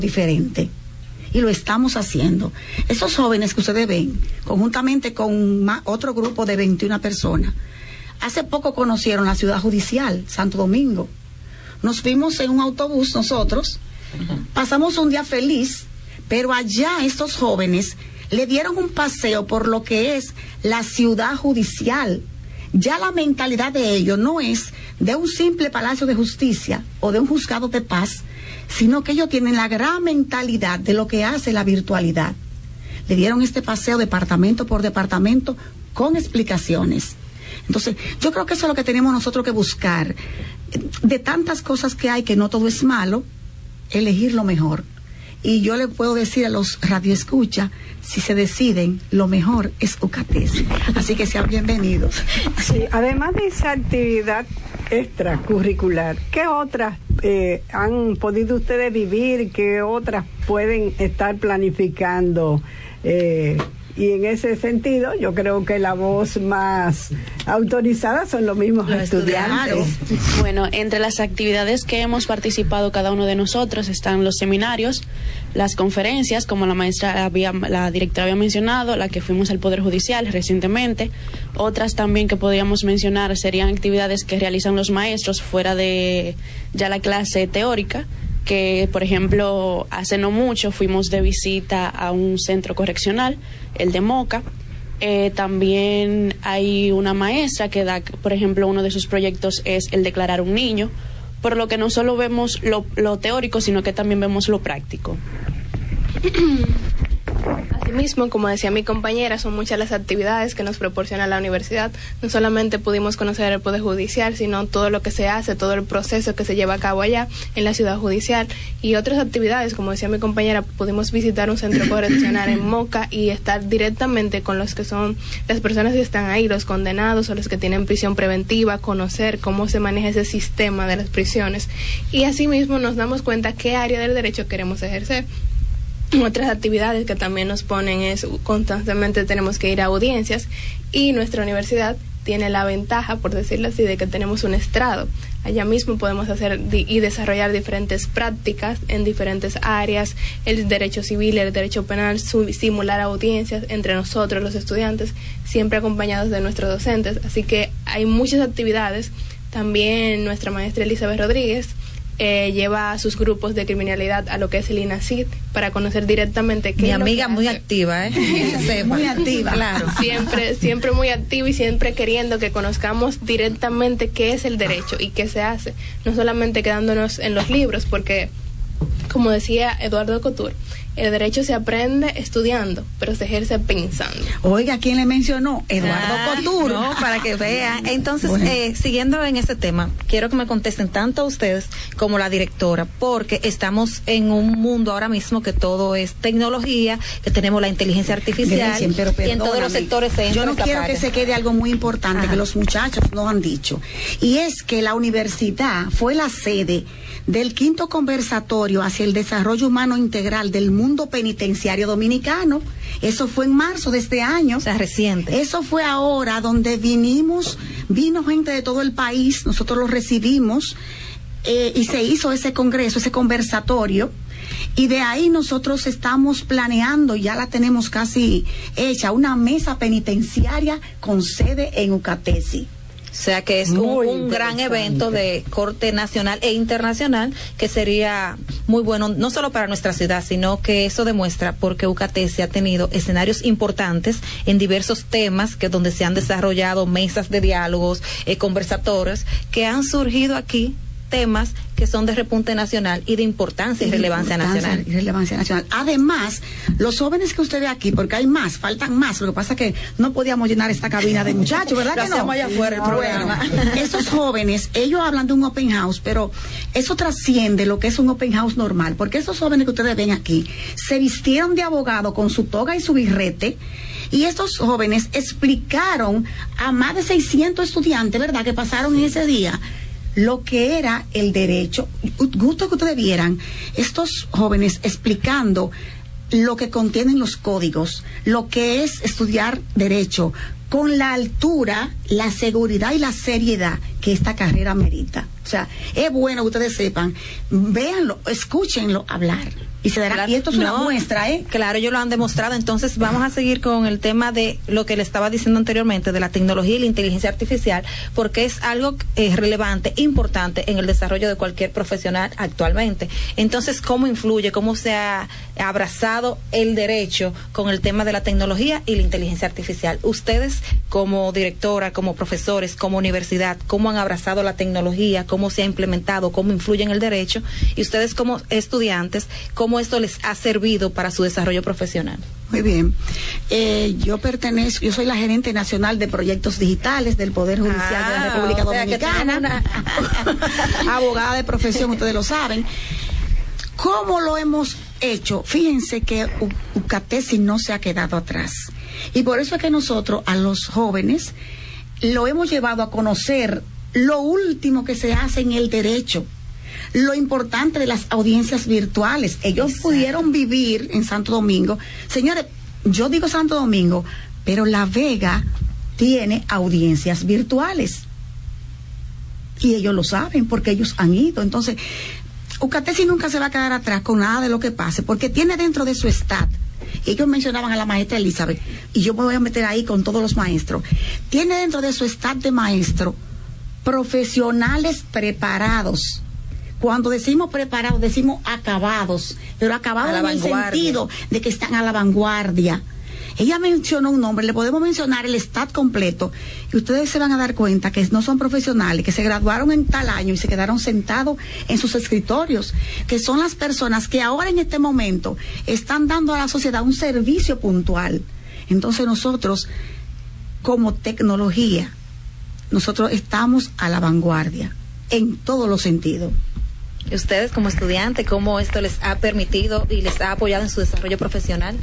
diferente. Y lo estamos haciendo. Esos jóvenes que ustedes ven, conjuntamente con otro grupo de 21 personas, hace poco conocieron la ciudad judicial, Santo Domingo. Nos fuimos en un autobús nosotros, pasamos un día feliz, pero allá estos jóvenes le dieron un paseo por lo que es la ciudad judicial. Ya la mentalidad de ellos no es de un simple palacio de justicia o de un juzgado de paz, sino que ellos tienen la gran mentalidad de lo que hace la virtualidad. Le dieron este paseo departamento por departamento con explicaciones. Entonces, yo creo que eso es lo que tenemos nosotros que buscar. De tantas cosas que hay, que no todo es malo, elegir lo mejor. Y yo le puedo decir a los radioescuchas, si se deciden, lo mejor es UCATESI. Así que sean bienvenidos. Sí, además de esa actividad extracurricular, ¿qué otras han podido ustedes vivir? ¿Qué otras pueden estar planificando? Y en ese sentido, yo creo que la voz más autorizada son los mismos estudiantes. Bueno, entre las actividades que hemos participado cada uno de nosotros están los seminarios, las conferencias, como la directora había mencionado, la que fuimos al Poder Judicial recientemente. Otras también que podríamos mencionar serían actividades que realizan los maestros fuera de ya la clase teórica, que por ejemplo hace no mucho fuimos de visita a un centro correccional, el de Moca. También hay una maestra que da, por ejemplo, uno de sus proyectos es el declarar un niño, por lo que no solo vemos lo teórico, sino que también vemos lo práctico. Asimismo, como decía mi compañera, son muchas las actividades que nos proporciona la universidad. No solamente pudimos conocer el Poder Judicial, sino todo lo que se hace, todo el proceso que se lleva a cabo allá en la ciudad judicial y otras actividades. Como decía mi compañera, pudimos visitar un centro correccional en Moca y estar directamente con los que son las personas que están ahí, los condenados o los que tienen prisión preventiva, conocer cómo se maneja ese sistema de las prisiones y asimismo nos damos cuenta qué área del derecho queremos ejercer. Otras actividades que también nos ponen es constantemente tenemos que ir a audiencias y nuestra universidad tiene la ventaja, por decirlo así, de que tenemos un estrado. Allá mismo podemos hacer y desarrollar diferentes prácticas en diferentes áreas, el derecho civil, el derecho penal, simular audiencias entre nosotros los estudiantes, siempre acompañados de nuestros docentes. Así que hay muchas actividades. También nuestra maestra Elizabeth Rodríguez lleva a sus grupos de criminalidad a lo que es el INACID para conocer directamente qué mi es amiga lo que muy hace. Activa, muy activa, claro, siempre muy activa y siempre queriendo que conozcamos directamente qué es el derecho y qué se hace, no solamente quedándonos en los libros, porque como decía Eduardo Couture, el derecho se aprende estudiando, pero se ejerce pensando. Oiga, ¿quién le mencionó? Eduardo Couture. No, para que vean. Entonces, bueno, siguiendo en ese tema, quiero que me contesten tanto a ustedes como la directora, porque estamos en un mundo ahora mismo que todo es tecnología, que tenemos la inteligencia artificial, pero y en todos los sectores se entra. Yo no quiero que se quede algo muy importante que los muchachos nos han dicho, y es que la universidad fue la sede del 5º conversatorio hacia el desarrollo humano integral del mundo penitenciario dominicano. Eso fue en marzo de este año. O sea, reciente. Eso fue ahora donde vino gente de todo el país, nosotros los recibimos y se hizo ese congreso, ese conversatorio. Y de ahí nosotros estamos planeando, ya la tenemos casi hecha, una mesa penitenciaria con sede en UCATESI. O sea que es un gran evento de corte nacional e internacional que sería muy bueno, no solo para nuestra ciudad, sino que eso demuestra porque UCATESI ha tenido escenarios importantes en diversos temas que donde se han desarrollado mesas de diálogos, conversatorios que han surgido aquí temas que son de repunte nacional y de importancia y relevancia nacional. Además, los jóvenes que usted ve aquí, porque hay más, faltan más, lo que pasa es que no podíamos llenar esta cabina de muchachos, ¿verdad que no? Allá afuera el programa. Bueno, esos jóvenes, ellos hablan de un open house, pero eso trasciende lo que es un open house normal, porque esos jóvenes que ustedes ven aquí se vistieron de abogado con su toga y su birrete. Y estos jóvenes explicaron a más de 600 estudiantes, ¿verdad?, que pasaron en ese día, lo que era el derecho. Gusto que ustedes vieran estos jóvenes explicando lo que contienen los códigos, lo que es estudiar derecho, con la altura, la seguridad y la seriedad que esta carrera merita. O sea, es bueno que ustedes sepan, véanlo, escúchenlo hablar. Y se dará, claro, y esto es una muestra, ¿eh? Claro, ellos lo han demostrado. Entonces vamos a seguir con el tema de lo que le estaba diciendo anteriormente, de la tecnología y la inteligencia artificial, porque es algo relevante, importante en el desarrollo de cualquier profesional actualmente. Entonces, ¿cómo influye, cómo se ha abrazado el derecho con el tema de la tecnología y la inteligencia artificial? Ustedes, como directora, como profesores, como universidad, ¿cómo han abrazado la tecnología? ¿Cómo se ha implementado? ¿Cómo influye en el derecho? Y ustedes, como estudiantes, ¿cómo esto les ha servido para su desarrollo profesional? Muy bien. Yo soy la gerente nacional de proyectos digitales del Poder Judicial de la República Dominicana. Abogada de profesión, ustedes lo saben. ¿Cómo lo hemos hecho? Fíjense que UCATESI no se ha quedado atrás. Y por eso es que nosotros, a los jóvenes, lo hemos llevado a conocer lo último que se hace en el derecho. Lo importante de las audiencias virtuales. Ellos pudieron vivir en Santo Domingo. Señores, yo digo Santo Domingo, pero La Vega tiene audiencias virtuales. Y ellos lo saben porque ellos han ido. Entonces, UCATESI nunca se va a quedar atrás con nada de lo que pase, porque tiene dentro de su STAT, ellos mencionaban a la maestra Elizabeth, y yo me voy a meter ahí con todos los maestros, tiene dentro de su STAT de maestro profesionales preparados. Cuando decimos preparados, decimos acabados, pero acabados en el sentido de que están a la vanguardia. Ella mencionó un nombre, le podemos mencionar el STAT completo, y ustedes se van a dar cuenta que no son profesionales, que se graduaron en tal año y se quedaron sentados en sus escritorios, que son las personas que ahora en este momento están dando a la sociedad un servicio puntual. Entonces nosotros, como tecnología, nosotros estamos a la vanguardia, en todos los sentidos. ¿Y ustedes como estudiantes, cómo esto les ha permitido y les ha apoyado en su desarrollo profesional?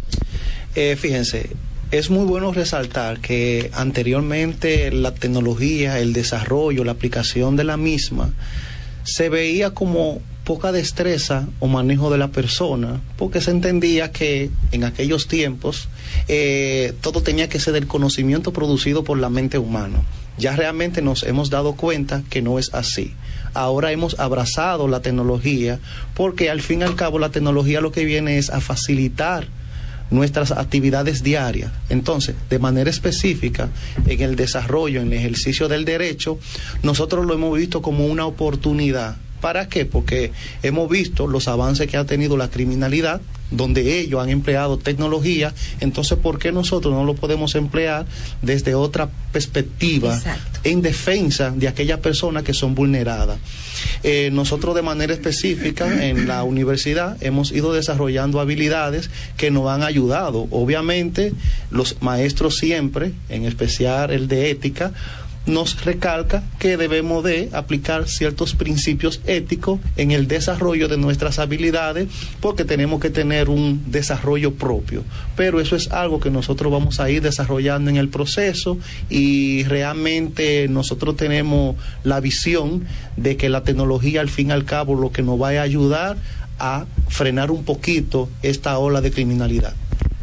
Fíjense, es muy bueno resaltar que anteriormente la tecnología, el desarrollo, la aplicación de la misma, se veía como poca destreza o manejo de la persona, porque se entendía que en aquellos tiempos todo tenía que ser del conocimiento producido por la mente humana. Ya realmente nos hemos dado cuenta que no es así. Ahora hemos abrazado la tecnología, porque al fin y al cabo la tecnología lo que viene es a facilitar nuestras actividades diarias. Entonces, de manera específica, en el desarrollo, en el ejercicio del derecho, nosotros lo hemos visto como una oportunidad. ¿Para qué? Porque hemos visto los avances que ha tenido la criminalidad, donde ellos han empleado tecnología. Entonces, ¿por qué nosotros no lo podemos emplear desde otra perspectiva? Exacto. En defensa de aquellas personas que son vulneradas? Nosotros de manera específica en la universidad hemos ido desarrollando habilidades que nos han ayudado. Obviamente, los maestros siempre, en especial el de ética, nos recalca que debemos de aplicar ciertos principios éticos en el desarrollo de nuestras habilidades, porque tenemos que tener un desarrollo propio. Pero eso es algo que nosotros vamos a ir desarrollando en el proceso, y realmente nosotros tenemos la visión de que la tecnología al fin y al cabo lo que nos va a ayudar a frenar un poquito esta ola de criminalidad.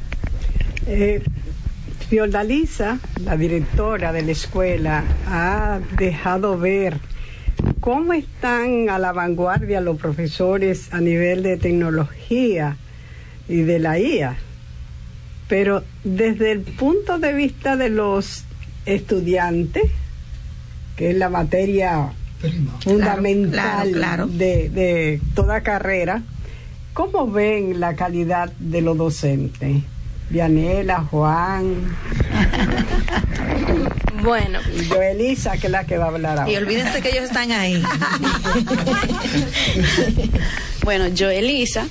Fiordalisa, la directora de la escuela, ha dejado ver cómo están a la vanguardia los profesores a nivel de tecnología y de la IA. Pero desde el punto de vista de los estudiantes, que es la materia fundamental claro. De toda carrera, ¿cómo ven la calidad de los docentes? Dianela, Juan. Bueno. Y yo, Elisa, que es la que va a hablar ahora. Y olvídense que ellos están ahí. Bueno, yo, Elisa,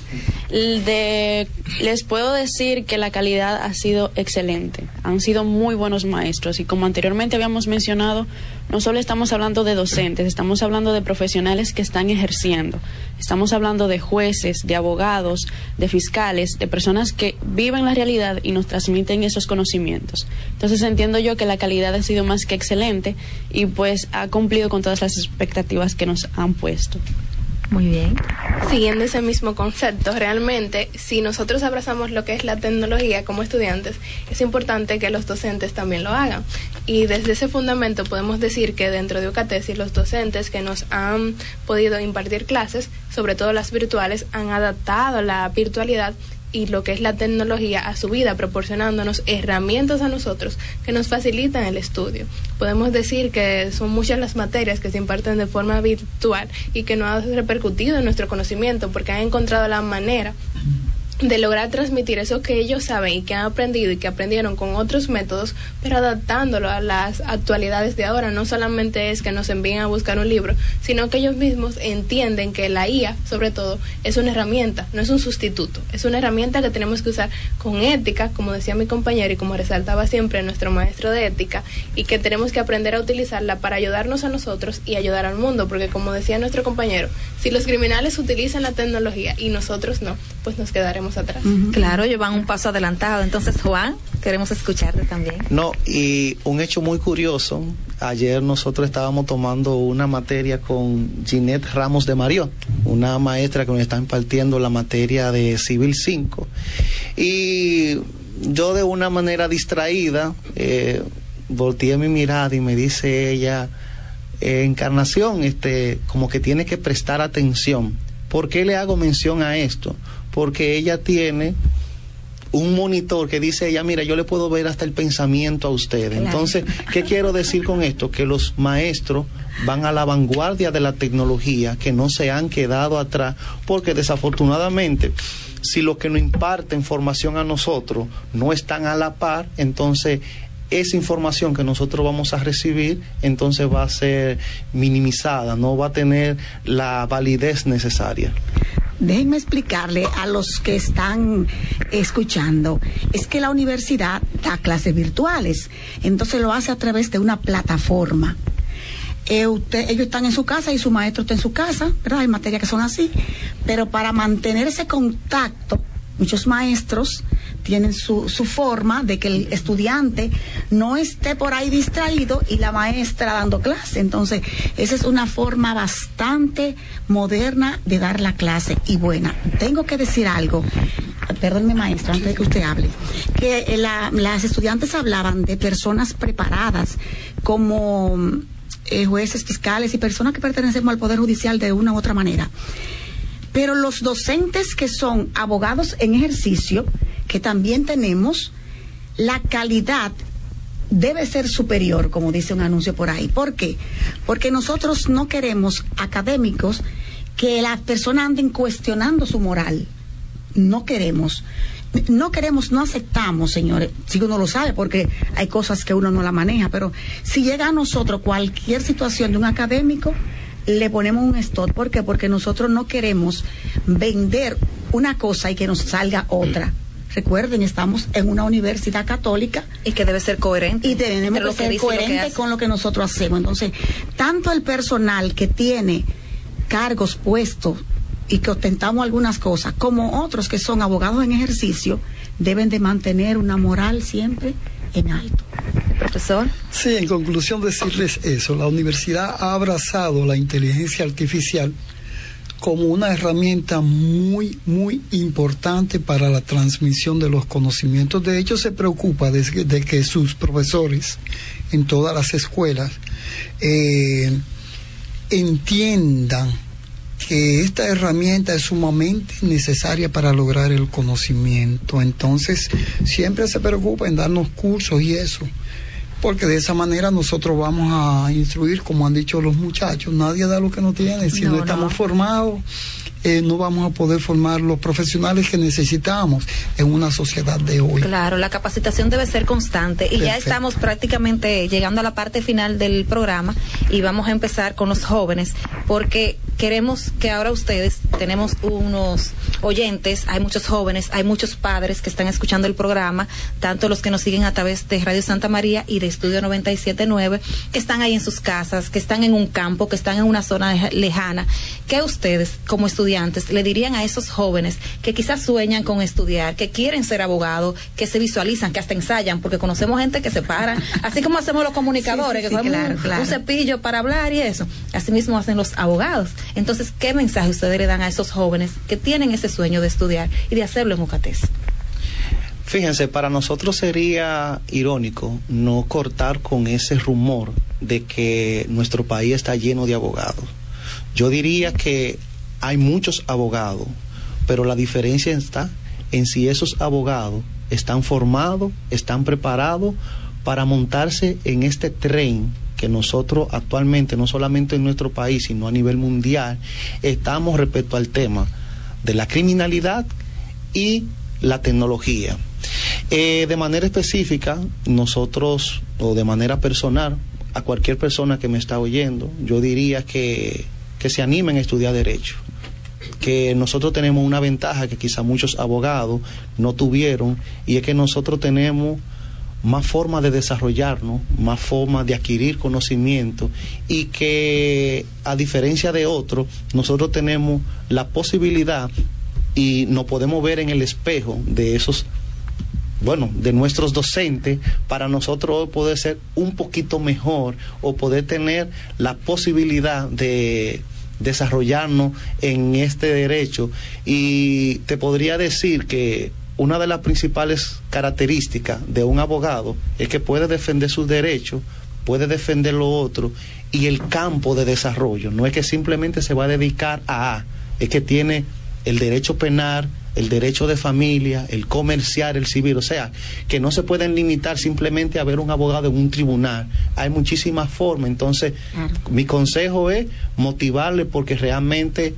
les puedo decir que la calidad ha sido excelente. Han sido muy buenos maestros, y como anteriormente habíamos mencionado, no solo estamos hablando de docentes, estamos hablando de profesionales que están ejerciendo. Estamos hablando de jueces, de abogados, de fiscales, de personas que viven la realidad y nos transmiten esos conocimientos. Entonces entiendo yo que la calidad ha sido más que excelente, y pues ha cumplido con todas las expectativas que nos han puesto. Muy bien. Siguiendo ese mismo concepto, realmente, si nosotros abrazamos lo que es la tecnología como estudiantes, es importante que los docentes también lo hagan. Y desde ese fundamento podemos decir que dentro de UCATESI los docentes que nos han podido impartir clases, sobre todo las virtuales, han adaptado la virtualidad y lo que es la tecnología a su vida, proporcionándonos herramientas a nosotros que nos facilitan el estudio. Podemos decir que son muchas las materias que se imparten de forma virtual y que no han repercutido en nuestro conocimiento porque han encontrado la manera de lograr transmitir eso que ellos saben y que han aprendido y que aprendieron con otros métodos, pero adaptándolo a las actualidades de ahora. No solamente es que nos envíen a buscar un libro, sino que ellos mismos entienden que la IA, sobre todo, es una herramienta, no es un sustituto, es una herramienta que tenemos que usar con ética, como decía mi compañero y como resaltaba siempre nuestro maestro de ética, y que tenemos que aprender a utilizarla para ayudarnos a nosotros y ayudar al mundo, porque como decía nuestro compañero, si los criminales utilizan la tecnología y nosotros no, pues nos quedaremos atrás. Claro, ellos van un paso adelantado. Entonces, Juan, queremos escucharte también. No, y un hecho muy curioso, ayer nosotros estábamos tomando una materia con Ginette Ramos de Marió, una maestra que nos está impartiendo la materia de Civil 5, y yo de una manera distraída volteé mi mirada y me dice ella, Encarnación, como que tiene que prestar atención. ¿Por qué le hago mención a esto? Porque ella tiene un monitor que dice ella, mira, yo le puedo ver hasta el pensamiento a ustedes. Claro. Entonces, ¿qué quiero decir con esto? Que los maestros van a la vanguardia de la tecnología, que no se han quedado atrás, porque desafortunadamente, si los que nos imparten formación a nosotros no están a la par, entonces esa información que nosotros vamos a recibir, entonces va a ser minimizada, no va a tener la validez necesaria. Déjenme explicarle a los que están escuchando, es que la universidad da clases virtuales, entonces lo hace a través de una plataforma. Ellos están en su casa y su maestro está en su casa, ¿verdad? Hay materias que son así, pero para mantener ese contacto, muchos maestros tienen su forma de que el estudiante no esté por ahí distraído y la maestra dando clase. Entonces, esa es una forma bastante moderna de dar la clase y buena. Tengo que decir algo, perdónme maestra, antes de que usted hable, que las estudiantes hablaban de personas preparadas como jueces, fiscales y personas que pertenecemos al Poder Judicial de una u otra manera. Pero los docentes que son abogados en ejercicio, que también tenemos, la calidad debe ser superior, como dice un anuncio por ahí. ¿Por qué? Porque nosotros no queremos académicos que las personas anden cuestionando su moral. No queremos, no aceptamos, señores, si uno lo sabe, porque hay cosas que uno no la maneja, pero si llega a nosotros cualquier situación de un académico, le ponemos un stop. ¿Por qué? Porque nosotros no queremos vender una cosa y que nos salga otra. Recuerden, estamos en una universidad católica y que debe ser coherente. Y tenemos que ser coherentes con lo que nosotros hacemos. Entonces, tanto el personal que tiene cargos puestos y que ostentamos algunas cosas, como otros que son abogados en ejercicio, deben de mantener una moral siempre en alto. Profesor. Sí, en conclusión decirles eso, la universidad ha abrazado la inteligencia artificial como una herramienta muy, muy importante para la transmisión de los conocimientos. De hecho, se preocupa de que sus profesores en todas las escuelas entiendan que esta herramienta es sumamente necesaria para lograr el conocimiento. Entonces, siempre se preocupa en darnos cursos y eso, porque de esa manera nosotros vamos a instruir, como han dicho los muchachos, nadie da lo que no tiene. Si no estamos formados, no vamos a poder formar los profesionales que necesitamos en una sociedad de hoy. Claro, la capacitación debe ser constante. Y perfecto. Ya estamos prácticamente llegando a la parte final del programa y vamos a empezar con los jóvenes, porque queremos que ahora ustedes, tenemos unos oyentes, hay muchos jóvenes, hay muchos padres que están escuchando el programa, tanto los que nos siguen a través de Radio Santa María y de Estudio 97.9, que están ahí en sus casas, que están en un campo, que están en una zona lejana. ¿Qué ustedes, como estudiantes, le dirían a esos jóvenes que quizás sueñan con estudiar, que quieren ser abogados, que se visualizan, que hasta ensayan, porque conocemos gente que se para, así como hacemos los comunicadores, que cogemos un cepillo para hablar y eso, así mismo hacen los abogados. Entonces, ¿qué mensaje ustedes le dan a esos jóvenes que tienen ese sueño de estudiar y de hacerlo en UCATESI? Fíjense, para nosotros sería irónico no cortar con ese rumor de que nuestro país está lleno de abogados. Yo diría que hay muchos abogados, pero la diferencia está en si esos abogados están formados, están preparados para montarse en este tren que nosotros actualmente, no solamente en nuestro país, sino a nivel mundial, estamos respecto al tema de la criminalidad y la tecnología. De manera específica, nosotros, o de manera personal, a cualquier persona que me está oyendo, yo diría que se animen a estudiar Derecho. Que nosotros tenemos una ventaja que quizá muchos abogados no tuvieron, y es que nosotros tenemos más formas de desarrollarnos, más formas de adquirir conocimiento, y que a diferencia de otros, nosotros tenemos la posibilidad y nos podemos ver en el espejo de esos, de nuestros docentes, para nosotros poder ser un poquito mejor o poder tener la posibilidad de desarrollarnos en este derecho. Y te podría decir que una de las principales características de un abogado es que puede defender sus derechos, puede defender lo otro, y el campo de desarrollo no es que simplemente se va a dedicar a, es que tiene el derecho penal, el derecho de familia, el comercial, el civil, o sea, que no se pueden limitar simplemente a ver un abogado en un tribunal. Hay muchísimas formas. Entonces, mi consejo es motivarle, porque realmente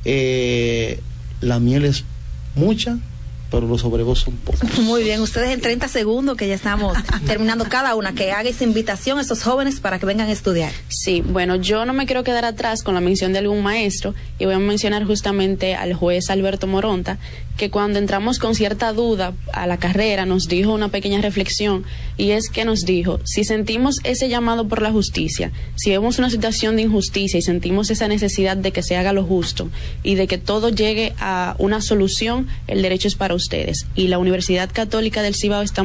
la miel es mucha, pero los obreros son pocos. Muy bien, ustedes en 30 segundos, que ya estamos terminando cada una, que haga esa invitación a esos jóvenes para que vengan a estudiar. Sí, bueno, yo no me quiero quedar atrás con la mención de algún maestro, y voy a mencionar justamente al juez Alberto Moronta, que cuando entramos con cierta duda a la carrera nos dijo una pequeña reflexión, y es que nos dijo: si sentimos ese llamado por la justicia, si vemos una situación de injusticia y sentimos esa necesidad de que se haga lo justo y de que todo llegue a una solución, el derecho es para ustedes. Y la Universidad Católica del Cibao está